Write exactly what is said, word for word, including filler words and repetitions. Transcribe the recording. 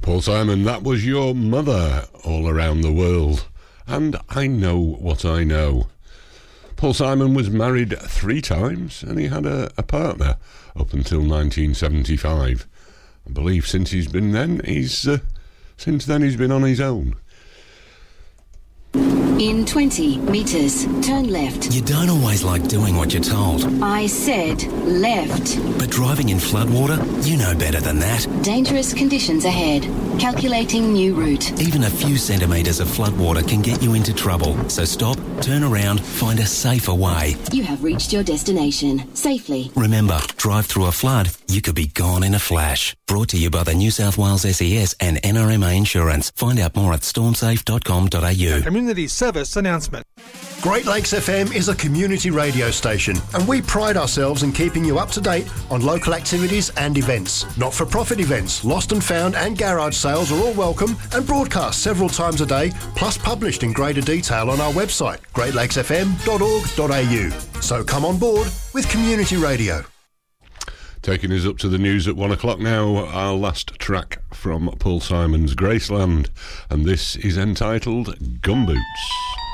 Paul Simon, that was Your Mother, All Around the World. And I Know What I Know. Paul Simon was married three times and he had a, a partner up until nineteen seventy-five. I believe since he's been then, he's uh, since then he's been on his own. In twenty metres, turn left. You don't always like doing what you're told. I said left. But driving in floodwater, you know better than that. Dangerous conditions ahead. Calculating new route. Even a few centimetres of floodwater can get you into trouble. So stop, turn around, find a safer way. You have reached your destination safely. Remember, drive through a flood, you could be gone in a flash. Brought to you by the New South Wales S E S and N R M A Insurance. Find out more at storm safe dot com dot a u. Community service announcement. Great Lakes F M is a community radio station and we pride ourselves in keeping you up to date on local activities and events. Not-for-profit events, lost and found and garage sales are all welcome and broadcast several times a day, plus published in greater detail on our website, great lakes f m dot org dot a u. So come on board with community radio. Taking us up to the news at one o'clock now, our last track from Paul Simon's Graceland, and this is entitled Gumboots.